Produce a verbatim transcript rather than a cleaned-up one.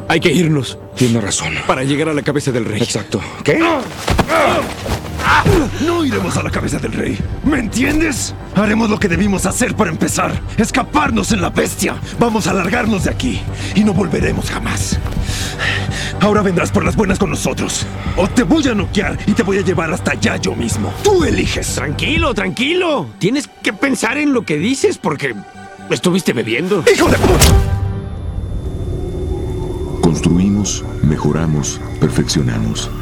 Hay que irnos. Tiene razón. Para llegar a la cabeza del rey. Exacto. ¿Qué? No iremos a la cabeza del rey. ¿Me entiendes? Haremos lo que debimos hacer para empezar. Escaparnos en la bestia. Vamos a largarnos de aquí. Y no volveremos jamás. Ahora vendrás por las buenas con nosotros. O te voy a noquear y te voy a llevar hasta allá yo mismo. Tú eliges. Tranquilo, tranquilo. Tienes que pensar en lo que dices porque estuviste bebiendo. ¡Hijo de puta! Construimos, mejoramos, perfeccionamos.